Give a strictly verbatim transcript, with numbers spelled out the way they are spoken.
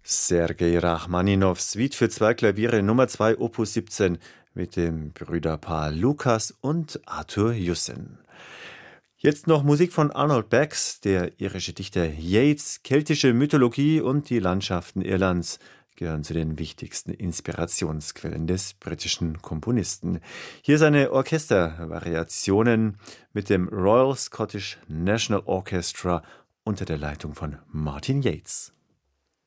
Sergei Rachmaninow, Suite für zwei Klaviere Nummer zwei, Opus siebzehn mit dem Brüderpaar Lukas und Arthur Jussen. Jetzt noch Musik von Arnold Bax, der irische Dichter Yeats. Keltische Mythologie und die Landschaften Irlands gehören zu den wichtigsten Inspirationsquellen des britischen Komponisten. Hier seine Orchestervariationen mit dem Royal Scottish National Orchestra unter der Leitung von Martin Yeates.